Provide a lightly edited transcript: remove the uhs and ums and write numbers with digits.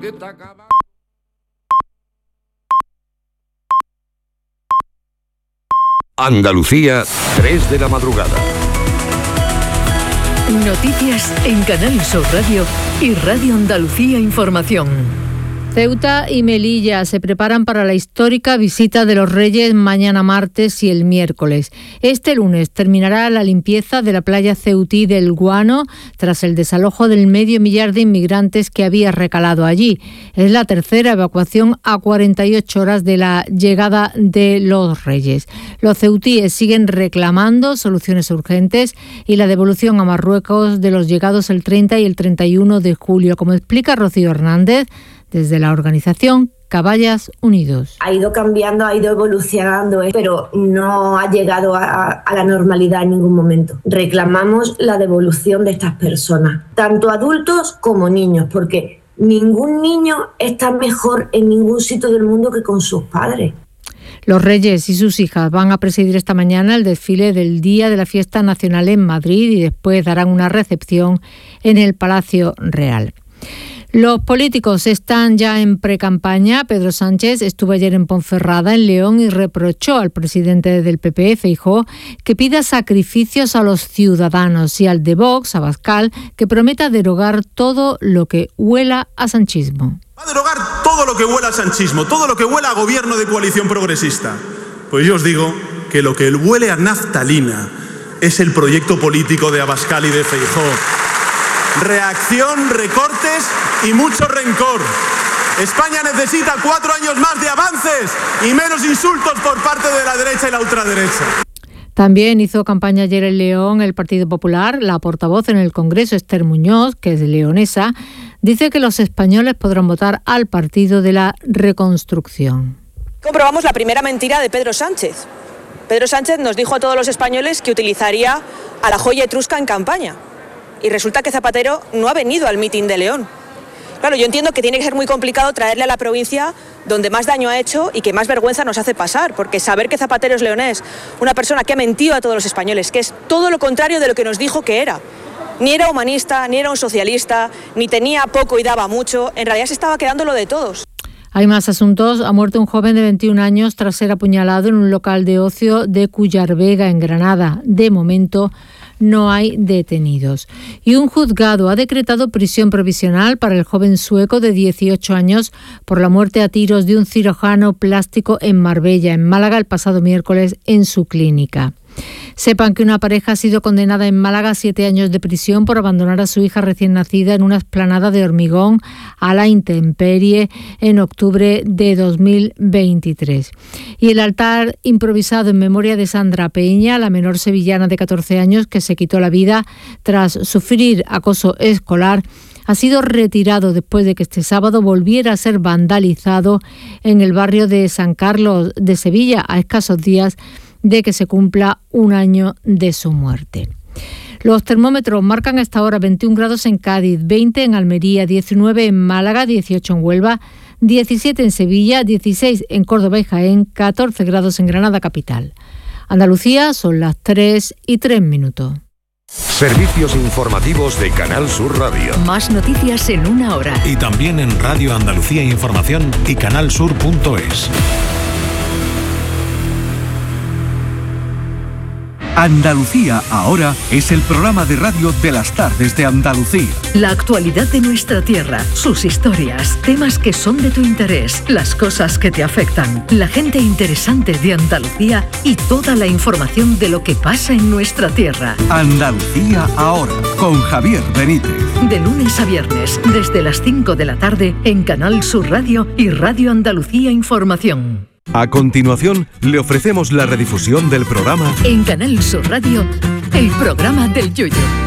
Andalucía, 3 de la madrugada. Noticias en Canal Sur Radio y Radio Andalucía Información. Ceuta y Melilla se preparan para la histórica visita de los Reyes mañana martes y el miércoles. Este lunes terminará la limpieza de la playa ceutí del Guano tras el desalojo del medio millar de inmigrantes que había recalado allí. Es la tercera evacuación a 48 horas de la llegada de los Reyes. Los ceutíes siguen reclamando soluciones urgentes y la devolución a Marruecos de los llegados el 30 y el 31 de julio, como explica Rocío Hernández, desde la organización Caballas Unidos. Ha ido cambiando, ha ido evolucionando, pero no ha llegado a la normalidad en ningún momento. Reclamamos la devolución de estas personas, tanto adultos como niños, porque ningún niño está mejor en ningún sitio del mundo que con sus padres. Los Reyes y sus hijas van a presidir esta mañana el desfile del Día de la Fiesta Nacional en Madrid y después darán una recepción en el Palacio Real. Los políticos están ya en precampaña. Pedro Sánchez estuvo ayer en Ponferrada, en León, y reprochó al presidente del PP, Feijóo, que pida sacrificios a los ciudadanos, y al de Vox, Abascal, que prometa derogar todo lo que huela a sanchismo. Va a derogar todo lo que huela a sanchismo, todo lo que huela a gobierno de coalición progresista. Pues yo os digo que lo que huele a naftalina es el proyecto político de Abascal y de Feijóo. Reacción, recortes y mucho rencor. España necesita 4 años más de avances y menos insultos por parte de la derecha y la ultraderecha. También hizo campaña ayer en León el Partido Popular. La portavoz en el Congreso, Esther Muñoz, que es leonesa, dice que los españoles podrán votar al Partido de la Reconstrucción. Comprobamos la primera mentira de Pedro Sánchez. Pedro Sánchez nos dijo a todos los españoles que utilizaría a la joya etrusca en campaña. Y resulta que Zapatero no ha venido al mitin de León. Claro, yo entiendo que tiene que ser muy complicado traerle a la provincia donde más daño ha hecho y que más vergüenza nos hace pasar, porque saber que Zapatero es leonés, una persona que ha mentido a todos los españoles, que es todo lo contrario de lo que nos dijo que era. Ni era humanista, ni era un socialista, ni tenía poco y daba mucho, en realidad se estaba quedando lo de todos. Hay más asuntos. Ha muerto un joven de 21 años tras ser apuñalado en un local de ocio de Cuyarvega, en Granada. De momento no hay detenidos. Y un juzgado ha decretado prisión provisional para el joven sueco de 18 años por la muerte a tiros de un cirujano plástico en Marbella, en Málaga, el pasado miércoles en su clínica. Sepan que una pareja ha sido condenada en Málaga a 7 años de prisión por abandonar a su hija recién nacida en una explanada de hormigón a la intemperie en octubre de 2023. Y el altar improvisado en memoria de Sandra Peña, la menor sevillana de 14 años que se quitó la vida tras sufrir acoso escolar, ha sido retirado después de que este sábado volviera a ser vandalizado en el barrio de San Carlos de Sevilla, a escasos días de que se cumpla un año de su muerte. Los termómetros marcan hasta ahora 21 grados en Cádiz, 20 en Almería, 19 en Málaga, 18 en Huelva, 17 en Sevilla, 16 en Córdoba y Jaén, 14 grados en Granada capital. Andalucía, son las 3:03. Servicios informativos de Canal Sur Radio. Más noticias en una hora. Y también en Radio Andalucía Información y canalsur.es. Andalucía Ahora es el programa de radio de las tardes de Andalucía. La actualidad de nuestra tierra, sus historias, temas que son de tu interés, las cosas que te afectan, la gente interesante de Andalucía y toda la información de lo que pasa en nuestra tierra. Andalucía Ahora, con Javier Benítez. De lunes a viernes, desde las 5 de la tarde, en Canal Sur Radio y Radio Andalucía Información. A continuación, le ofrecemos la redifusión del programa En Canal Sur Radio, el programa del Yoyo.